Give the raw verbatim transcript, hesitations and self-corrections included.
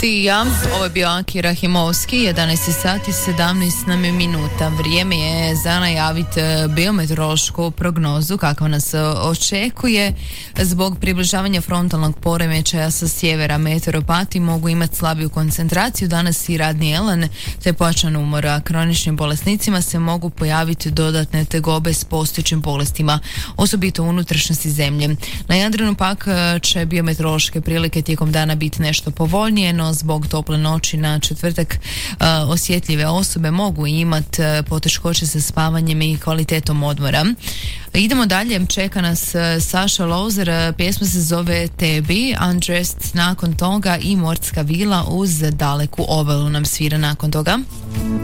Ti i ja, ovo je bio Aki Rahimovski, jedanaest sati sedamnaest nam je minuta. Vrijeme je za najaviti biometeorološku prognozu kakva nas očekuje. Zbog približavanja frontalnog poremećaja sa sjevera meteoropati mogu imati slabiju koncentraciju danas i radni elan te pojačan umor, a kroničnim bolesnicima se mogu pojaviti dodatne tegobe s postojećim bolestima, osobito u unutrašnjosti zemlje. Na Jadranu pak će biometeorološke prilike tijekom dana biti nešto povoljnije, no zbog tople noći na četvrtak uh, osjetljive osobe mogu imati uh, poteškoće sa spavanjem i kvalitetom odmora. Idemo dalje, čeka nas uh, Saša Lozer, uh, pjesma se zove Tebi, Undressed nakon toga i Morska vila uz Daleku obalu nam svira nakon toga.